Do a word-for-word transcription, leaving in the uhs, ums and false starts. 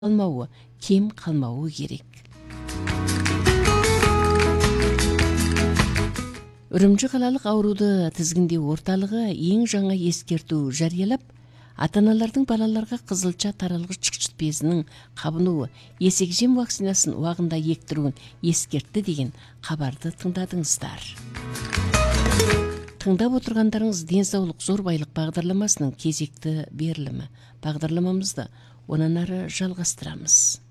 қалмауы, кем қалмауы керек. Үрімжі қалалық ауруды тізгіндеу орталығы ең жаңа ескерту жариялап, ата-аналардың балаларға қызылша таралғыш безінің қабынуы, есекжем вакцинасын уағында ектіруін ескертті деген хабарды тыңдадыңыздар. Тыңдап отырғандарыңыз денсаулық зор байлық бағдарламасының кезекті берілімі. Бағдарламамызды онан ары жалғастырамыз.